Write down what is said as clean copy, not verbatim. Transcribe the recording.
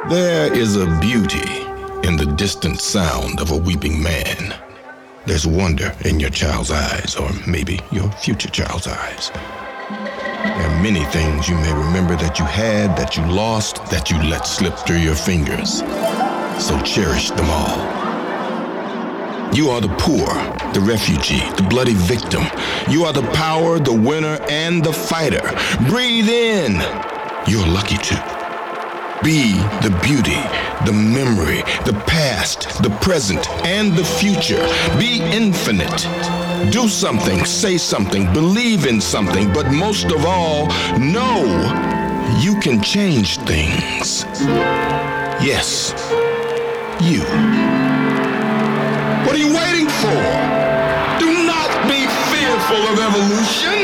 There is a beauty in the distant sound of a weeping man. There's wonder in your child's eyes, or maybe your future child's eyes. There are many things you may remember that you had, that you lost, that you let slip through your fingers. So cherish them all. You are the poor, the refugee, the bloody victim. You are the power, the winner, and the fighter. Breathe in. You're lucky to be the beauty, the memory, the past, the present, and the future. Be infinite. Do something, say something, believe in something, but most of all, know you can change things. Yes, you. What are you waiting for? Do not be fearful of evolution.